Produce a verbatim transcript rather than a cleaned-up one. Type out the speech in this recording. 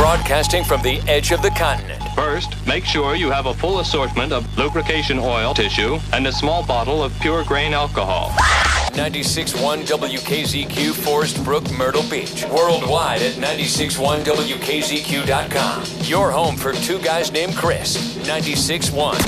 broadcasting from the edge of the continent. First, make sure you have a full assortment of lubrication oil, tissue, and a small bottle of pure grain alcohol. ninety-six point one W K Z Q, Forest Brook, Myrtle Beach. Worldwide at ninety-six point one W K Z Q dot com. Your home for two guys named Chris. ninety-six point one.